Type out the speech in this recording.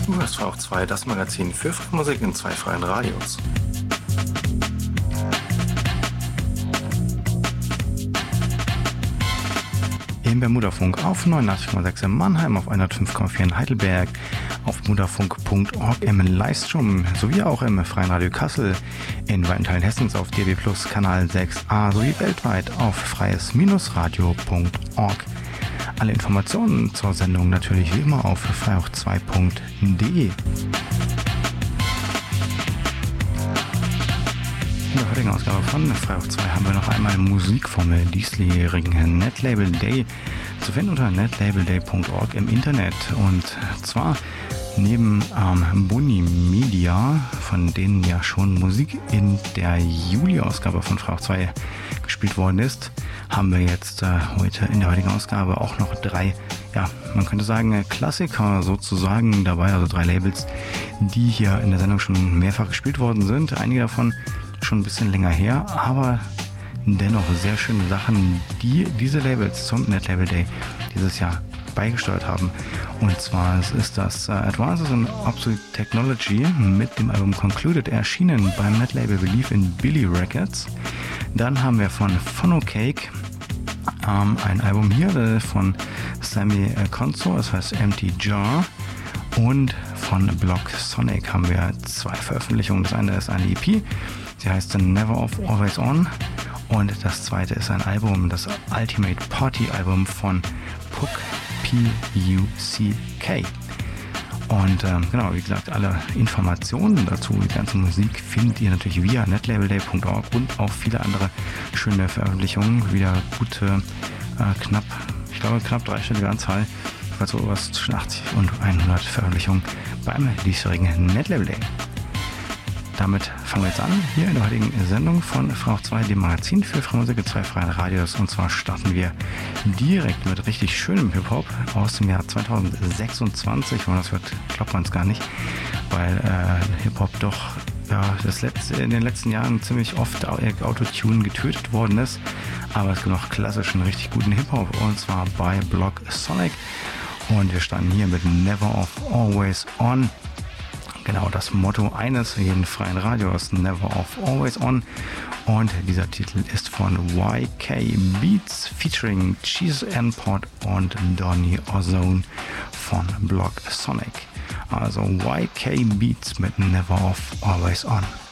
Du hörst auch 2, das Magazin für freie Musik in 2 freien Radios. Im Bermudafunk auf 89,6 in Mannheim, auf 105,4 in Heidelberg, auf mudafunk.org im Livestream sowie auch im Freien Radio Kassel, in weiten Teilen Hessens auf DB Plus Kanal 6a sowie weltweit auf freies-radio.org. Alle Informationen zur Sendung natürlich wie immer auf freiauch2.de. In der heutigen Ausgabe von Freiauch 2 haben wir noch einmal Musik vom diesjährigen Netlabel Day zu finden unter netlabelday.org im Internet. Und zwar neben Bunny Media, von denen ja schon Musik in der Juli-Ausgabe von Freiauch 2 gespielt worden ist, haben wir jetzt heute in der heutigen Ausgabe auch noch 3, ja, man könnte sagen Klassiker sozusagen dabei, also 3 Labels, die hier in der Sendung schon mehrfach gespielt worden sind. Einige davon schon ein bisschen länger her, aber dennoch sehr schöne Sachen, die diese Labels zum Netlabel Day dieses Jahr beigesteuert haben. Und zwar ist das Advances in Obsolete Technology mit dem Album Concluded, erschienen beim Netlabel Believe in Billy Records. Dann haben wir von Phonocake ein Album hier von Sammy Konzo, das heißt Empty Jar. Und von Block Sonic haben wir 2 Veröffentlichungen. Das eine ist eine EP, sie heißt Never Off, Always On. Und das zweite ist ein Album, das Ultimate Party Album von Puck, P-U-C-K. Und genau, wie gesagt, alle Informationen dazu, die ganze Musik findet ihr natürlich via netlabelday.org und auch viele andere schöne Veröffentlichungen. Wieder gute, knapp dreistellige Anzahl, also was zwischen 80 und 100 Veröffentlichungen beim diesjährigen Netlabel Day. Damit fangen wir jetzt an, hier in der heutigen Sendung von Freiauch 2, dem Magazin für freie Musik in 2 freien Radios. Und zwar starten wir direkt mit richtig schönem Hip-Hop aus dem Jahr 2026. Wenn man das hört, glaubt man es gar nicht, weil Hip-Hop doch in den letzten Jahren ziemlich oft Autotune getötet worden ist. Aber es gibt noch klassischen, richtig guten Hip-Hop, und zwar bei Block Sonic. Und wir starten hier mit Never Off, Always On. Genau das Motto eines jeden freien Radios, Never Off, Always On. Und dieser Titel ist von YK Beats featuring Cheese Import und Donny Ozone von Block Sonic. Also YK Beats mit Never Off, Always On.